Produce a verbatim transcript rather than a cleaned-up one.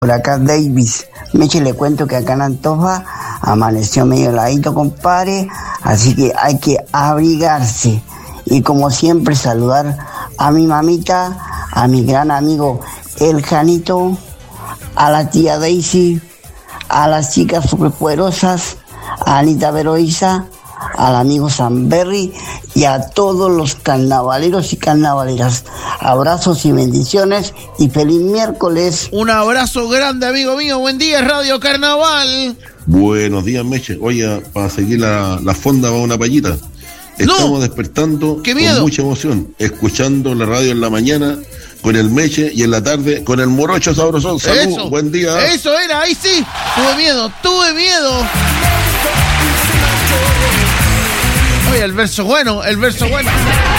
Por acá Davis. Meche, le cuento que acá en Antofa amaneció medio heladito, compadre, así que hay que abrigarse. Y como siempre, saludar a mi mamita, a mi gran amigo El Janito, a la tía Daisy, a las chicas superpoderosas, a Anita Veroiza, al amigo Samberry y a todos los carnavaleros y carnavaleras. Abrazos y bendiciones y feliz miércoles. Un abrazo grande, amigo mío. Buen día, Radio Carnaval. Buenos días, Meche. Oye, para seguir la, la fonda va una payita. Estamos no. despertando ¡Qué con miedo! mucha emoción, escuchando la radio en la mañana con el Meche y en la tarde con el Morocho Sabrosón. Salud, Eso, buen día. Eso era, ahí sí. Tuve miedo, tuve miedo. Oye, el verso bueno, el verso bueno.